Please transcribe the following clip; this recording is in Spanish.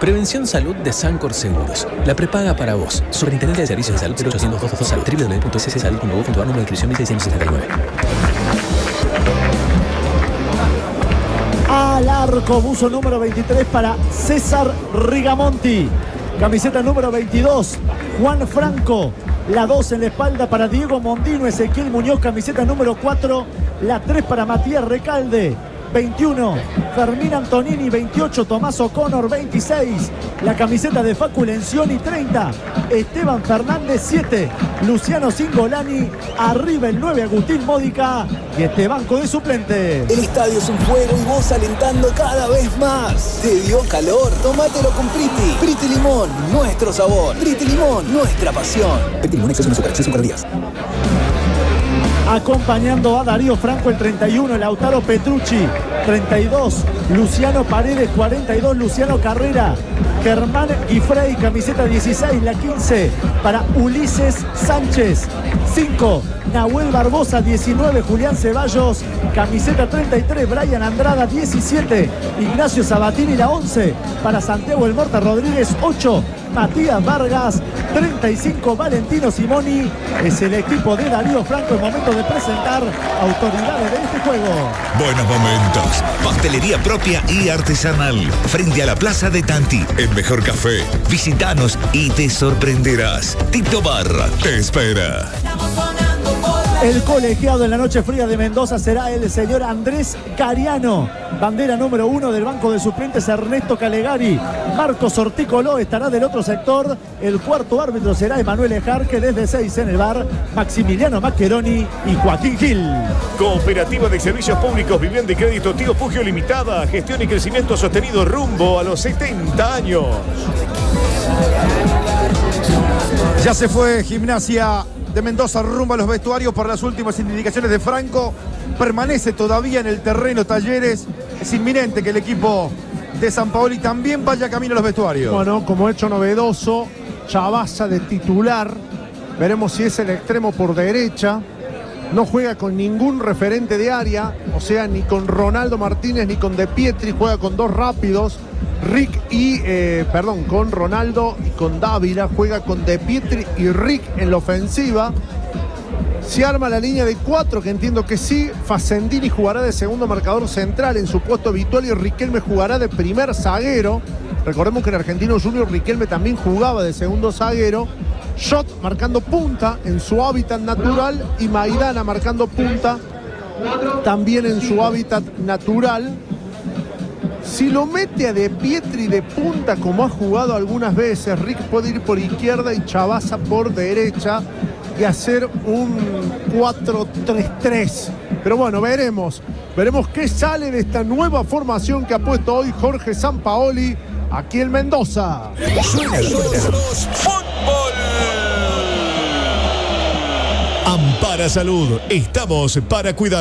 Prevención Salud de Sancor Seguros. La prepaga para vos. Superintendencia de Servicios de Salud 0800 222 www.sssalud.gov.ar, número de inscripción 1679. Al arco, buzo número 23 para César Rigamonti. Camiseta número 22, Juan Franco. La 2 en la espalda para Diego Mondino. Ezequiel Muñoz, camiseta número 4. La 3 para Matías Recalde. 21, Fermín Antonini. 28, Tomás O'Connor. 26, la camiseta de Facu Lencioni. 30, Esteban Fernández. 7, Luciano Cingolani. Arriba el 9, Agustín Módica. Y este banco de suplentes. El estadio es un juego y vos alentando cada vez más. ¿Te dio calor? Tómatelo con Priti. Priti Limón, nuestro sabor. Priti Limón, nuestra pasión. Priti Limón, exceso de azúcar, 5 calorías. Acompañando a Darío Franco el 31, Lautaro Petrucci. 32, Luciano Paredes. 42, Luciano Carrera. Germán Guifrey, camiseta 16. La 15 para Ulises Sánchez. 5, Nahuel Barbosa. 19, Julián Ceballos. Camiseta 33, Brian Andrada. 17, Ignacio Sabatini. La 11 para Santiago El Morta Rodríguez. 8, Matías Vargas. 35, Valentino Simoni. Es el equipo de Darío Franco. Es momento de presentar autoridades de este juego. Buenos momentos. Pastelería propia y artesanal. Frente a la Plaza de Tanti. El mejor café. Visítanos y te sorprenderás. Tito Barra te espera. El colegiado en la noche fría de Mendoza será el señor Andrés Cariano. Bandera número 1 del banco de suplentes, Ernesto Calegari. Marcos Orticoló estará del otro sector. El cuarto árbitro será Emanuel Ejarque. Desde 6 en el bar, Maximiliano Maccheroni y Joaquín Gil. Cooperativa de Servicios Públicos, Vivienda y Crédito Tío Fugio Limitada. Gestión y crecimiento sostenido rumbo a los 70 años. Ya se fue Gimnasia de Mendoza rumbo a los vestuarios por las últimas indicaciones de Franco. Permanece todavía en el terreno Talleres. Es inminente que el equipo de Sampaoli también vaya camino a los vestuarios. Bueno, como hecho novedoso, Chavazza de titular. Veremos si es el extremo por derecha. No juega con ningún referente de área, o sea, ni con Ronaldo Martínez ni con De Pietri. Juega con dos rápidos. Con Ronaldo y con Dávila. Juega con De Pietri y Rick en la ofensiva. Se arma la línea de 4, que entiendo que sí. Facendini jugará de segundo marcador central en su puesto habitual y Riquelme jugará de primer zaguero. Recordemos que en Argentino Junior Riquelme también jugaba de segundo zaguero. Schott marcando punta en su hábitat natural y Maidana marcando punta también en su hábitat natural. Si lo mete a De Pietri de punta, como ha jugado algunas veces, Rick puede ir por izquierda y Chavazza por derecha y hacer un 4-3-3. Pero bueno, veremos qué sale de esta nueva formación que ha puesto hoy Jorge Sampaoli aquí en Mendoza. Suena fútbol. Ampara Salud. Estamos para cuidar.